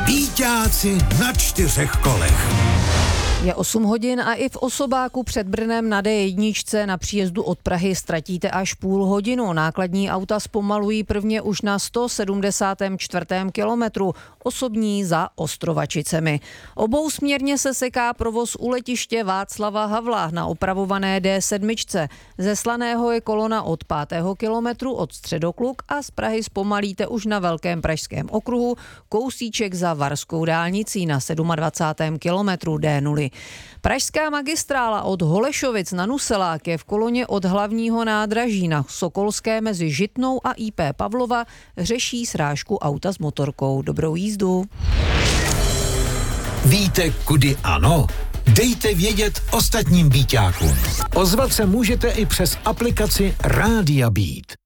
Bíťáci na 4 kolech. Je 8 hodin a i v Osobáku před Brnem na D1 na příjezdu od Prahy ztratíte až půl hodinu. Nákladní auta zpomalují prvně už na 174. kilometru, osobní za Ostrovačicemi. Obousměrně se seká provoz u letiště Václava Havla na opravované D7. Ze Slaného je kolona od 5. kilometru od Středokluk a z Prahy zpomalíte už na Velkém pražském okruhu, kousíček za Varskou dálnicí na 27. kilometru D0. Pražská magistrála od Holešovic na Nuselák je v koloně od hlavního nádraží na Sokolské mezi Žitnou a IP Pavlova, řeší srážku auta s motorkou. Dobrou jízdu. Víte, kudy ano? Dejte vědět ostatním bíťákům. Ozvat se můžete i přes aplikaci Rádia Beat.